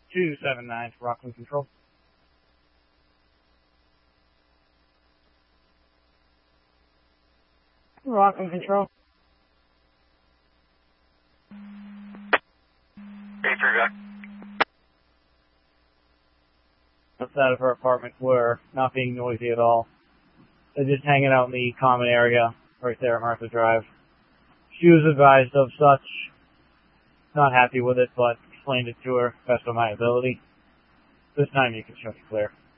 279 for Rockland Control. Rockland Control. Outside of her apartment were not being noisy at all. They're just hanging out in the common area right there at Martha Drive. She was advised of such. Not happy with it, but explained it to her best of my ability. This time you can show me clear.